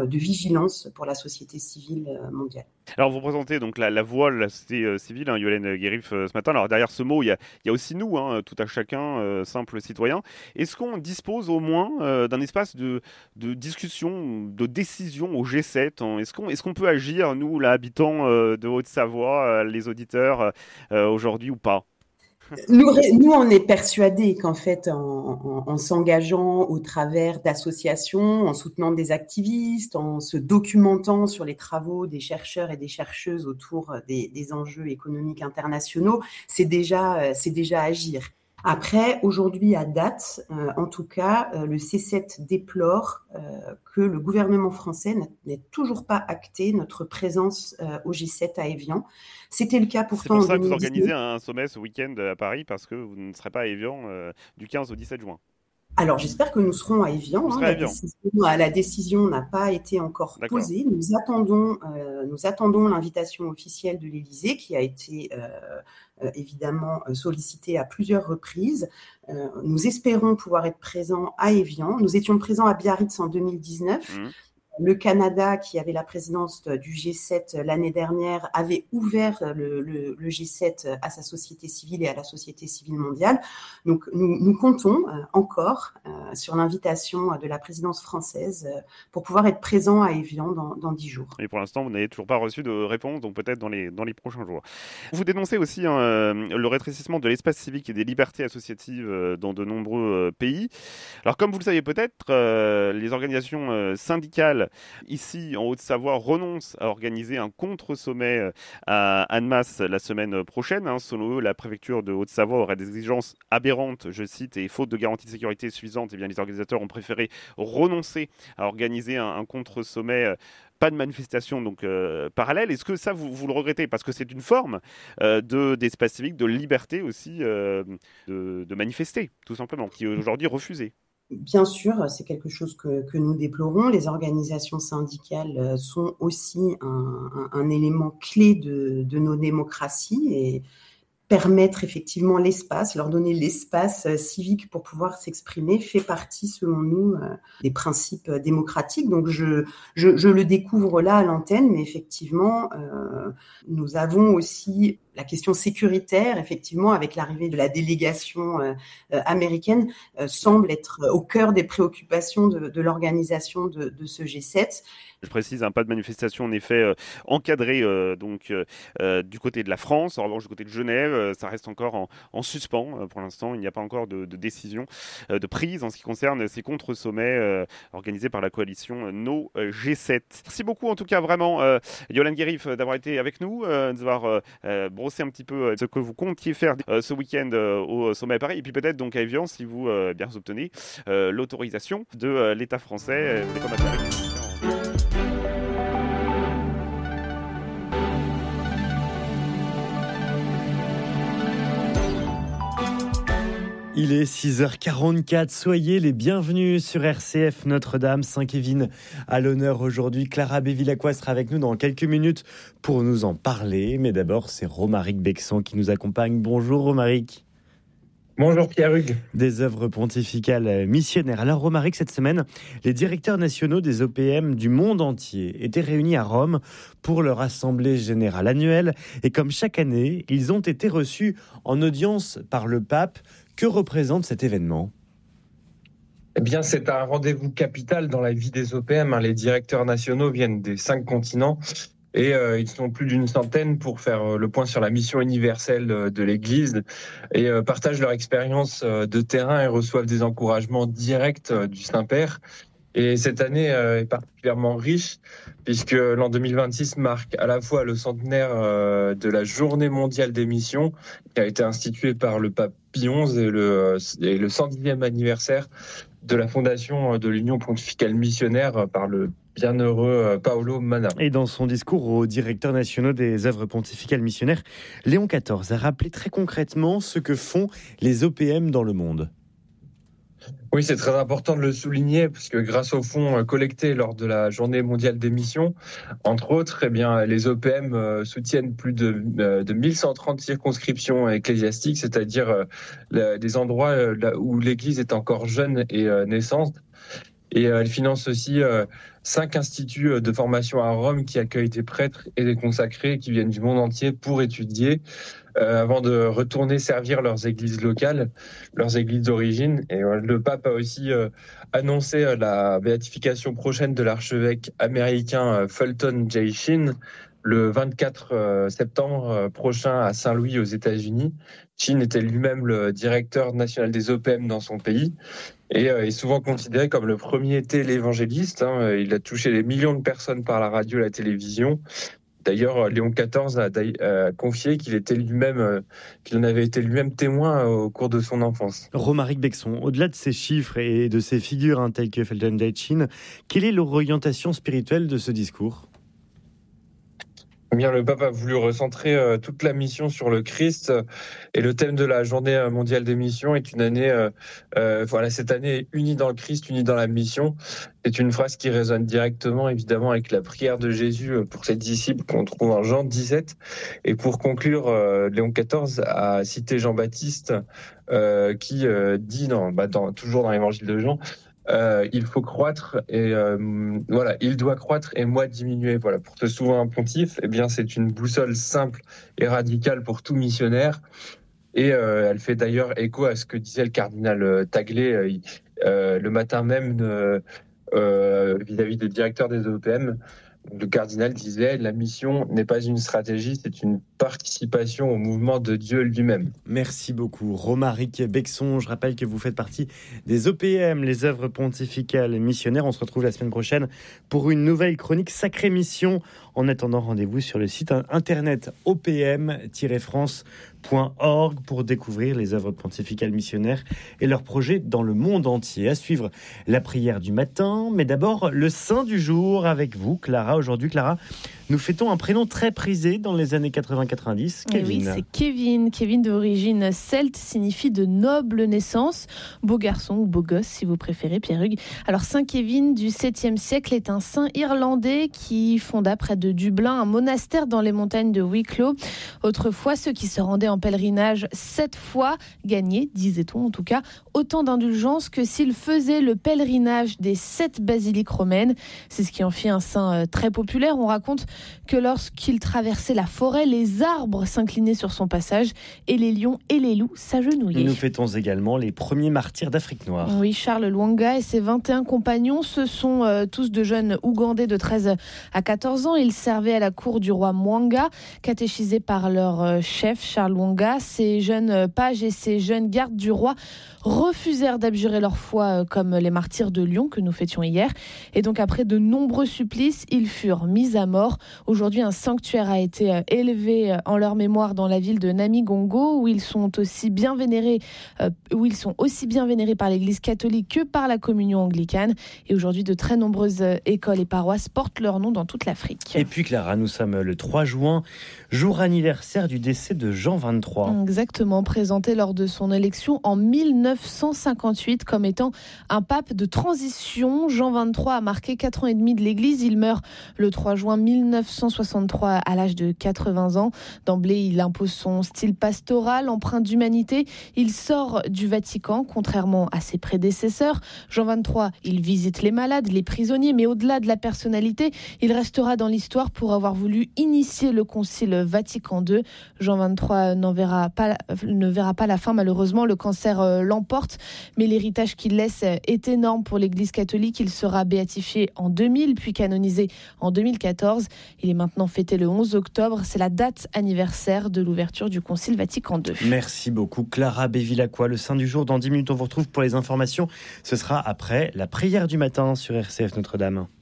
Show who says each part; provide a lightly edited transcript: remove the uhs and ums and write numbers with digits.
Speaker 1: de vigilance pour la société civile mondiale.
Speaker 2: Alors vous représentez donc la voix de la société civile, Yolène Guérif, ce matin. Alors derrière ce mot, il y a aussi nous, tout à chacun, simples citoyens. Est-ce qu'on dispose au moins d'un espace de discussion, de décision au G7 Est-ce qu'on peut agir, nous, là, habitants de Haute-Savoie, les auditeurs, aujourd'hui ou pas?
Speaker 1: Nous, on est persuadés qu'en fait, en s'engageant au travers d'associations, en soutenant des activistes, en se documentant sur les travaux des chercheurs et des chercheuses autour des enjeux économiques internationaux, c'est déjà agir. Après, aujourd'hui, à date, en tout cas, le C7 déplore que le gouvernement français n'ait toujours pas acté notre présence au G7 à Évian. C'était le cas
Speaker 2: C'est
Speaker 1: pourtant
Speaker 2: pour
Speaker 1: en
Speaker 2: ça que vous
Speaker 1: 2019.
Speaker 2: organisez un sommet ce week-end à Paris, parce que vous ne serez pas à Évian du 15 au 17 juin.
Speaker 1: Alors, j'espère que nous serons à Évian.
Speaker 2: Vous serez à Évian,
Speaker 1: La décision n'a pas été encore
Speaker 2: d'accord.
Speaker 1: posée. Nous attendons l'invitation officielle de l'Élysée, qui a été évidemment sollicitée à plusieurs reprises. Nous espérons pouvoir être présents à Évian. Nous étions présents à Biarritz en 2019.
Speaker 2: Mmh.
Speaker 1: Le Canada, qui avait la présidence du G7 l'année dernière, avait ouvert le G7 à sa société civile et à la société civile mondiale. Donc, nous comptons encore sur l'invitation de la présidence française pour pouvoir être présents à Évian dans 10 jours.
Speaker 2: Et pour l'instant, vous n'avez toujours pas reçu de réponse, donc peut-être dans les prochains jours. Vous dénoncez aussi le rétrécissement de l'espace civique et des libertés associatives dans de nombreux pays. Alors, comme vous le savez peut-être, les organisations syndicales ici en Haute-Savoie renoncent à organiser un contre-sommet à Annemasse la semaine prochaine. Selon eux, la préfecture de Haute-Savoie aurait des exigences aberrantes, je cite, et faute de garantie de sécurité suffisante, eh bien, les organisateurs ont préféré renoncer à organiser un contre-sommet. Pas de manifestation donc parallèle. Est-ce que ça, vous le regrettez? Parce que c'est une forme d'espace civique, de liberté aussi de manifester, tout simplement, qui est aujourd'hui refusée.
Speaker 1: Bien sûr, c'est quelque chose que nous déplorons. Les organisations syndicales sont aussi un élément clé de nos démocraties et permettre effectivement l'espace, leur donner l'espace civique pour pouvoir s'exprimer fait partie, selon nous, des principes démocratiques. Donc, je le découvre là à l'antenne, mais effectivement, nous avons aussi la question sécuritaire, effectivement, avec l'arrivée de la délégation américaine, semble être au cœur des préoccupations de l'organisation de ce G7.
Speaker 2: Je précise, pas de manifestation en effet encadrée du côté de la France. En revanche, du côté de Genève, ça reste encore en suspens. Pour l'instant, il n'y a pas encore de décision de prise en ce qui concerne ces contre-sommets organisés par la coalition No G7. Merci beaucoup en tout cas vraiment, Yolène Guérif, d'avoir été avec nous, d'avoir brossé un petit peu ce que vous comptiez faire ce week-end au sommet à Paris. Et puis peut-être donc à Évian, si vous bien obtenez l'autorisation de l'État français. Des commentaires.
Speaker 3: Il est 6h44, soyez les bienvenus sur RCF Notre-Dame. Saint-Kévin à l'honneur aujourd'hui. Clara Bévilacqua sera avec nous dans quelques minutes pour nous en parler. Mais d'abord, c'est Romaric Bexan qui nous accompagne. Bonjour Romaric.
Speaker 4: Bonjour Pierre-Hugues.
Speaker 3: Des œuvres pontificales missionnaires. Alors Romaric, cette semaine, les directeurs nationaux des OPM du monde entier étaient réunis à Rome pour leur assemblée générale annuelle. Et comme chaque année, ils ont été reçus en audience par le pape. Que représente cet événement ?
Speaker 4: Eh bien, c'est un rendez-vous capital dans la vie des OPM. Les directeurs nationaux viennent des 5 continents et ils sont plus d'une centaine pour faire le point sur la mission universelle de l'Église et partagent leur expérience de terrain et reçoivent des encouragements directs du Saint-Père. Et cette année est particulièrement riche puisque l'an 2026 marque à la fois le centenaire de la Journée mondiale des missions qui a été instituée par le pape Pie XI et le 110e anniversaire de la fondation de l'Union pontificale missionnaire par le bienheureux Paolo Manna.
Speaker 3: Et dans son discours aux directeurs nationaux des œuvres pontificales missionnaires, Léon XIV a rappelé très concrètement ce que font les OPM dans le monde.
Speaker 4: Oui, c'est très important de le souligner parce que grâce aux fonds collectés lors de la Journée mondiale des missions, entre autres, les OPM soutiennent plus de 1130 circonscriptions ecclésiastiques, c'est-à-dire des endroits où l'Église est encore jeune et naissante. Et elle finance aussi 5 instituts de formation à Rome qui accueillent des prêtres et des consacrés qui viennent du monde entier pour étudier avant de retourner servir leurs églises locales, leurs églises d'origine. Et le pape a aussi annoncé la béatification prochaine de l'archevêque américain Fulton J. Sheen le 24 septembre prochain à Saint-Louis aux États-Unis. Sheen était lui-même le directeur national des OPM dans son pays et est souvent considéré comme le premier télévangéliste. Il a touché les millions de personnes par la radio et la télévision. D'ailleurs, Léon XIV a confié qu'il en avait été lui-même témoin au cours de son enfance.
Speaker 3: Romaric Bexon, au-delà de ces chiffres et de ces figures telles que Fulton J. Sheen, quelle est l'orientation spirituelle de ce discours ?
Speaker 4: Bien, le pape a voulu recentrer toute la mission sur le Christ et le thème de la journée mondiale des missions est une année, cette année unie dans le Christ, unie dans la mission. C'est une phrase qui résonne directement évidemment avec la prière de Jésus pour ses disciples qu'on trouve en Jean 17. Et pour conclure, Léon XIV a cité Jean-Baptiste qui dit toujours dans l'évangile de Jean, il faut croître et il doit croître et moi diminuer. Voilà, pour ce souverain pontife, c'est une boussole simple et radicale pour tout missionnaire. Et elle fait d'ailleurs écho à ce que disait le cardinal Taglay le matin même vis-à-vis des directeurs des OPM. Le cardinal disait « La mission n'est pas une stratégie, c'est une participation au mouvement de Dieu lui-même ».
Speaker 3: Merci beaucoup, Romaric Bexon. Je rappelle que vous faites partie des OPM, les œuvres pontificales missionnaires. On se retrouve la semaine prochaine pour une nouvelle chronique Sacrée Mission. En attendant, rendez-vous sur le site internet opm-france.org pour découvrir les œuvres pontificales missionnaires et leurs projets dans le monde entier. À suivre la prière du matin, mais d'abord le saint du jour avec vous, Clara. Aujourd'hui, Clara, nous fêtons un prénom très prisé dans les années 80-90, Kevin.
Speaker 5: Oui, c'est Kevin. Kevin d'origine celte signifie de noble naissance, beau garçon ou beau gosse si vous préférez, Pierre-Hugues. Alors Saint Kevin du 7e siècle est un saint irlandais qui fonda près de Dublin un monastère dans les montagnes de Wicklow. Autrefois, ceux qui se rendaient en pèlerinage 7 fois gagnaient, disait-on en tout cas, autant d'indulgence que s'ils faisaient le pèlerinage des 7 basiliques romaines. C'est ce qui en fit un saint très populaire. On raconte que lorsqu'il traversait la forêt, les arbres s'inclinaient sur son passage et les lions et les loups s'agenouillaient.
Speaker 3: Nous fêtons également les premiers martyrs d'Afrique noire.
Speaker 5: Oui, Charles Lwanga et ses 21 compagnons, ce sont tous de jeunes Ougandais de 13 à 14 ans. Ils servaient à la cour du roi Mwanga, catéchisés par leur chef Charles Lwanga. Ces jeunes pages et ces jeunes gardes du roi refusèrent d'abjurer leur foi comme les martyrs de Lyon que nous fêtions hier. Et donc après de nombreux supplices, ils furent mis à mort. Aujourd'hui, un sanctuaire a été élevé en leur mémoire dans la ville de Namigongo, où ils sont aussi bien vénérés par l'Église catholique que par la communion anglicane. Et aujourd'hui, de très nombreuses écoles et paroisses portent leur nom dans toute l'Afrique.
Speaker 3: Et puis Clara, nous sommes le 3 juin, jour anniversaire du décès de Jean XXIII.
Speaker 5: Exactement, présenté lors de son élection en 1958 comme étant un pape de transition. Jean XXIII a marqué 4 ans et demi de l'Église. Il meurt le 3 juin 1963 à l'âge de 80 ans. D'emblée, il impose son style pastoral, empreint d'humanité. Il sort du Vatican, contrairement à ses prédécesseurs. Jean XXIII, il visite les malades, les prisonniers, mais au-delà de la personnalité, il restera dans l'histoire pour avoir voulu initier le Concile Vatican II. Jean XXIII ne verra pas la fin, malheureusement. Le cancer l'emporte, mais l'héritage qu'il laisse est énorme pour l'Église catholique. Il sera béatifié en 2000, puis canonisé en 2014. Il est maintenant fêté le 11 octobre. C'est la date anniversaire de l'ouverture du Concile Vatican II.
Speaker 3: Merci beaucoup, Clara Bévilacqua. Le Saint du jour, dans 10 minutes, on vous retrouve pour les informations. Ce sera après la prière du matin sur RCF Notre-Dame.